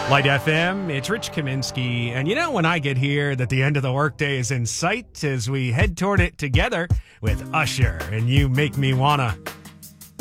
Light FM, it's Rich Kaminsky. And you know, when I get here, that the end of the workday is in sight as we head toward it together with Usher and You Make Me Wanna.